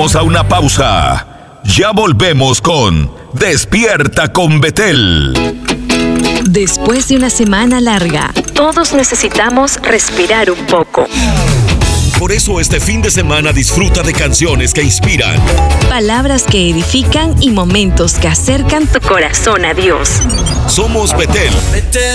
Vamos a una pausa. Ya volvemos con Despierta con Betel. Después de una semana larga, todos necesitamos respirar un poco. Por eso este fin de semana disfruta de canciones que inspiran, Palabras que edifican y momentos que acercan tu corazón a Dios. Somos Betel.